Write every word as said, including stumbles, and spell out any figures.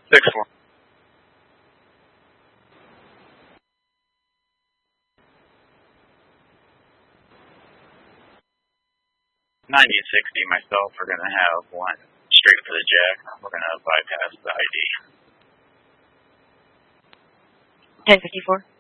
Six four. Ninety and sixty myself are gonna have one straight for the jack. We're gonna bypass the I D. Ten fifty four.